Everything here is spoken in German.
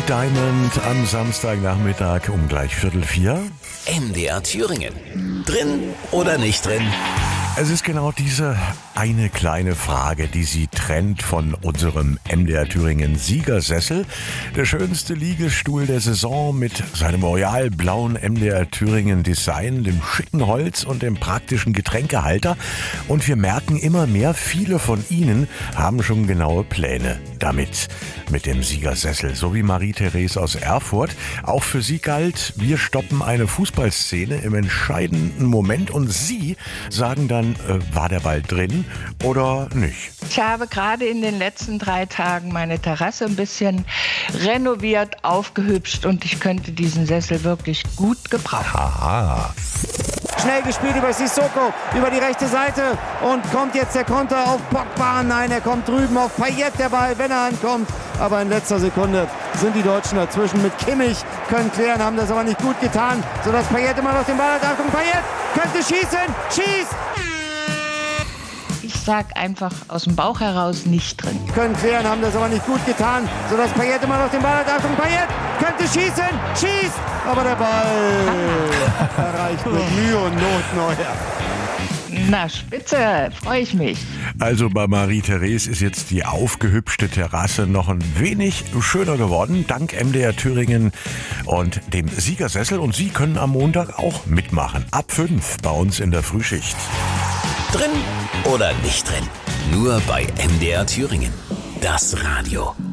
Diamond am Samstagnachmittag um gleich 3:45. MDR Thüringen. Drin oder nicht drin? Es ist genau diese eine kleine Frage, die Sie trennt von unserem MDR Thüringen Siegersessel. Der schönste Liegestuhl der Saison mit seinem royal-blauen MDR Thüringen Design, dem schicken Holz und dem praktischen Getränkehalter. Und wir merken immer mehr, viele von Ihnen haben schon genaue Pläne damit, mit dem Siegersessel. So wie Marie-Therese aus Erfurt. Auch für sie galt, wir stoppen eine Fußballszene im entscheidenden Moment und Sie sagen dann, war der Ball drin oder nicht? Ich habe gerade in den letzten 3 Tagen meine Terrasse ein bisschen renoviert, aufgehübscht und ich könnte diesen Sessel wirklich gut gebrauchen. Aha. Schnell gespielt über Sissoko, über die rechte Seite und kommt jetzt der Konter auf Pogba. Nein, er kommt drüben auf Payet, der Ball, wenn er ankommt. Aber in letzter Sekunde sind die Deutschen dazwischen mit Kimmich, können klären, haben das aber nicht gut getan, sodass Payet immer noch den Ball hat. Achtung, Payet könnte schießen, schießt! Ich sag einfach aus dem Bauch heraus nicht drin. Können klären, haben das aber nicht gut getan, sodass Payet immer noch den Ball hat. Achtung, Payet könnte schießen, schießt! Aber der Ball erreicht mit Mühe und Not Neuer. Na, spitze, freue ich mich. Also bei Marie-Therese ist jetzt die aufgehübschte Terrasse noch ein wenig schöner geworden, dank MDR Thüringen und dem Siegersessel. Und Sie können am Montag auch mitmachen. Ab 5 bei uns in der Frühschicht. Drin oder nicht drin? Nur bei MDR Thüringen. Das Radio.